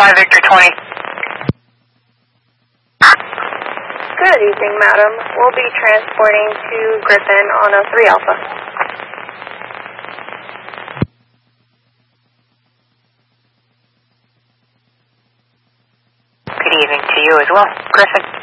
5 Victor 20. Good evening, madam. We'll be transporting to Griffin on a 3 Alpha. Good evening to you as well, Griffin.